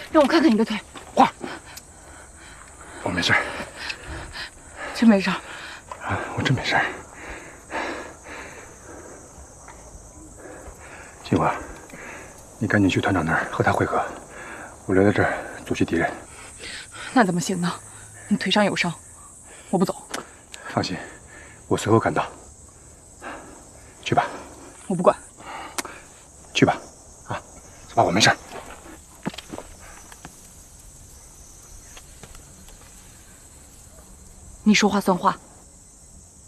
让我看看你的腿。 花，我没事。 真没事？ 我真没事。金华，你赶紧去团长那儿和他会合，我留在这儿阻击敌人。 那怎么行呢？你腿上有伤，我不走。 放心，我随后赶到。去吧。 我不管。 去吧，啊，走吧，我没事。 你说话算话。